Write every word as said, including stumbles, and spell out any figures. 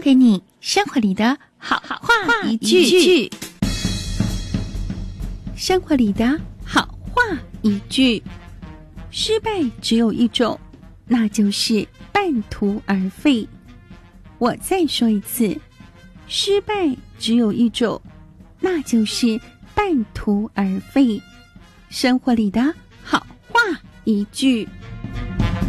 给你生活里的好话一句，生活里的好话一句。失败只有一种，那就是半途而废。我再说一次，失败只有一种，那就是半途而废。生活里的好话一句。